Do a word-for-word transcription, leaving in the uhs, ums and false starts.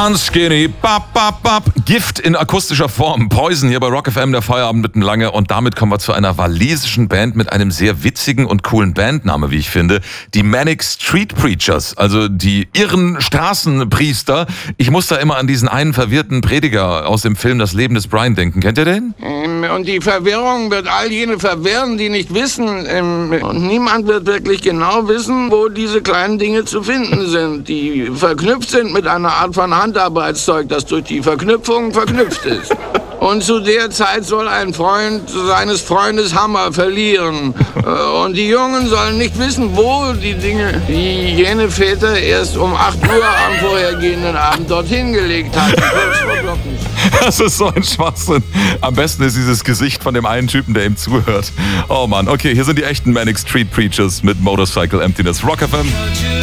Unskinny, bap, bap, bap. Gift in akustischer Form. Poison hier bei Rock F M, der Feierabend mitten lange. Und damit kommen wir zu einer walisischen Band mit einem sehr witzigen und coolen Bandname, wie ich finde. Die Manic Street Preachers, also die irren Straßenpriester. Ich muss da immer an diesen einen verwirrten Prediger aus dem Film Das Leben des Brian denken. Kennt ihr den? Und die Verwirrung wird all jene verwirren, die nicht wissen. Und niemand wird wirklich genau wissen, wo diese kleinen Dinge zu finden sind, die verknüpft sind mit einer Art von Handarbeitszeug, das durch die Verknüpfung verknüpft ist. Und zu der Zeit soll ein Freund seines Freundes Hammer verlieren. Und die Jungen sollen nicht wissen, wo die Dinge, die jene Väter erst um acht Uhr am vorhergehenden Abend dorthin gelegt hatten. Das ist so ein Schwachsinn. Am besten ist dieses Gesicht von dem einen Typen, der ihm zuhört. Oh Mann, okay, hier sind die echten Manic Street Preachers mit Motorcycle Emptiness. Rock F M.